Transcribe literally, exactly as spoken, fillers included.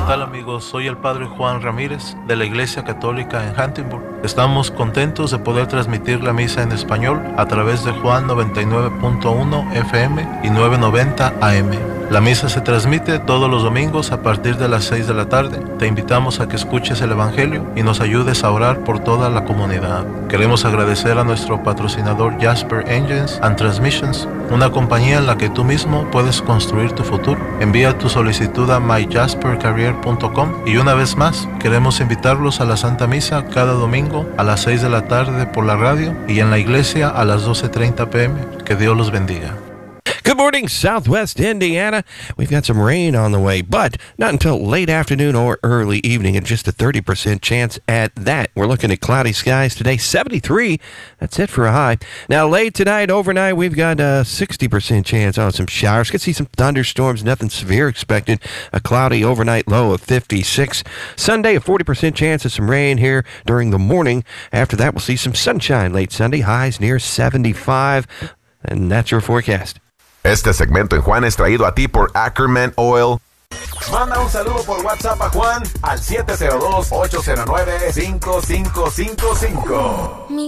tal amigos? Soy el Padre Juan Ramírez de la Iglesia Católica en Huntingburg. Estamos contentos de poder transmitir la misa en español a través de Juan noventa y nueve punto uno F M y novecientos noventa A M. La misa se transmite todos los domingos a partir de las seis de la tarde. Te invitamos a que escuches el Evangelio y nos ayudes a orar por toda la comunidad. Queremos agradecer a nuestro patrocinador Jasper Engines and Transmissions, una compañía en la que tú mismo puedes construir tu futuro. Envía tu solicitud a my jasper career punto com y una vez más queremos invitarlos a la Santa Misa cada domingo a las seis de la tarde por la radio y en la iglesia a las doce treinta p m Que Dios los bendiga. Good morning, Southwest Indiana. We've got some rain on the way, but not until late afternoon or early evening, and just a thirty percent chance at that. We're looking at cloudy skies today, seventy-three. That's it for a high. Now, late tonight, overnight, we've got a sixty percent chance on some showers. Could see some thunderstorms, nothing severe expected. A cloudy overnight low of fifty-six. Sunday, a forty percent chance of some rain here during the morning. After that, we'll see some sunshine late Sunday, highs near seventy-five. And that's your forecast. Este segmento en Juan es traído a ti por Ackerman Oil. Manda un saludo por WhatsApp a Juan al siete cero dos, ocho cero nueve, cinco cinco cinco cinco.